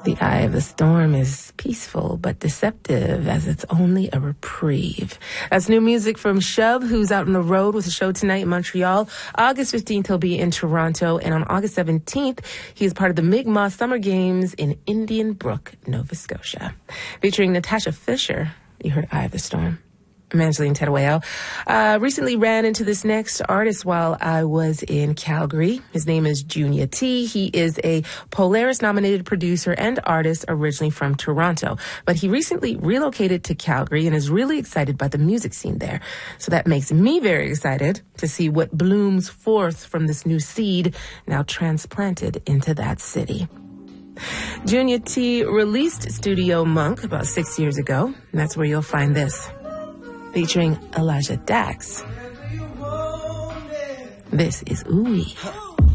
The eye of the storm is peaceful but deceptive, as it's only a reprieve. That's new music from Shove, who's out on the road with a show tonight in Montreal. August 15th, he'll be in Toronto. And on August 17th, he is part of the Mi'kmaq Summer Games in Indian Brook, Nova Scotia. Featuring Natasha Fisher, you heard Eye of the Storm. I'm Angeline Terueo. Recently ran into this next artist while I was in Calgary. His name is Junior T. He is a Polaris-nominated producer and artist originally from Toronto. But he recently relocated to Calgary and is really excited by the music scene there. So that makes me very excited to see what blooms forth from this new seed now transplanted into that city. Junior T released Studio Monk about 6 years ago, and that's where you'll find this. Featuring Elijah Dax. This is Ooey.